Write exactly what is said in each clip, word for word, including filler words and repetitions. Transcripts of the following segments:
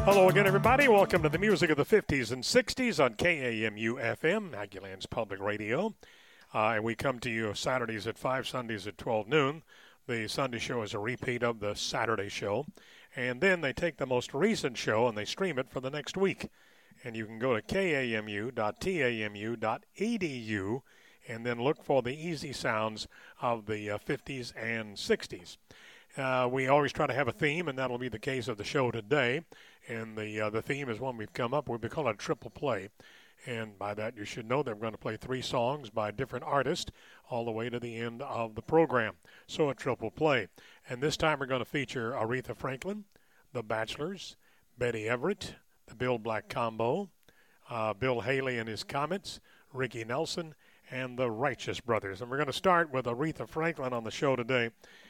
Hello again, everybody. Welcome to the music of the fifties and sixties on K A M U F M, Aggieland's Public Radio. Uh, and we come to you Saturdays at five, Sundays at twelve noon. The Sunday show is a repeat of the Saturday show. And then they take the most recent show and they stream it for the next week. And you can go to k a m u dot t a m u dot e d u and then look for the easy sounds of the uh, fifties and sixties. Uh, we always try to have a theme, and that'll be the case of the show today. And the uh, the theme is one we've come up with. We call it triple play. And by that, you should know that we're going to play three songs by different artists all the way to the end of the program. So a triple play. And this time we're going to feature Aretha Franklin, The Bachelors, Betty Everett, the Bill Black Combo, uh, Bill Haley and his Comets, Ricky Nelson, and the Righteous Brothers. And we're going to start with Aretha Franklin on the show today.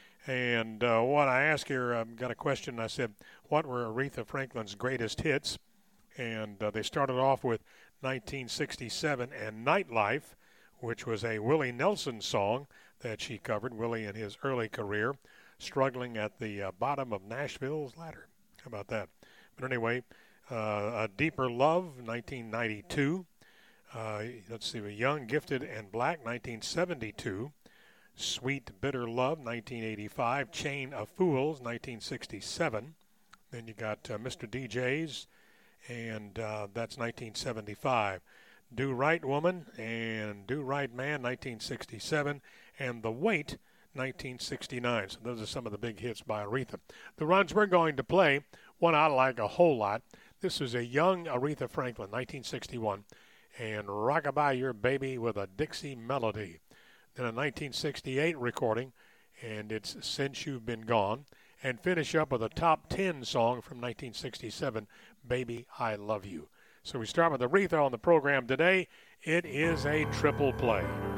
And uh, what I asked her, I got a question. I said, what were Aretha Franklin's greatest hits? And uh, they started off with nineteen sixty-seven and Nightlife, which was a Willie Nelson song that she covered, Willie in his early career, struggling at the uh, bottom of Nashville's ladder. How about that? But anyway, uh, A Deeper Love, nineteen ninety-two. Uh, let's see, Young, Gifted, and Black, nineteen seventy-two. Sweet Bitter Love, nineteen eighty-five. Chain of Fools, nineteen sixty-seven. Then you got uh, Mister D J's, and uh, that's nineteen seventy-five. Do Right Woman and Do Right Man, nineteen sixty-seven. And The Wait, nineteen sixty-nine. So those are some of the big hits by Aretha. The runs we're going to play, one I like a whole lot. This is a young Aretha Franklin, nineteen sixty-one, and Rockabye Your Baby with a Dixie Melody. Then a nineteen sixty-eight recording, and it's Since You've Been Gone. And finish up with a top ten song from nineteen sixty-seven, Baby, I Love You. So we start with Aretha on the program today. It is a triple play.